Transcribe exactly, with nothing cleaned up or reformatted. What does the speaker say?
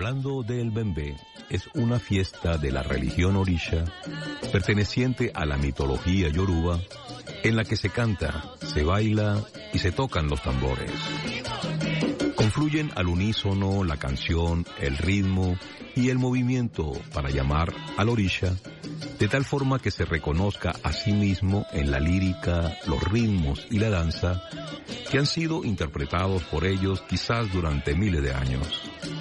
Hablando del Bembe, es una fiesta de la religión orisha, perteneciente a la mitología yoruba, en la que se canta, se baila y se tocan los tambores. Confluyen al unísono la canción, el ritmo y el movimiento para llamar al orisha, de tal forma que se reconozca a sí mismo en la lírica, los ritmos y la danza que han sido interpretados por ellos quizás durante miles de años.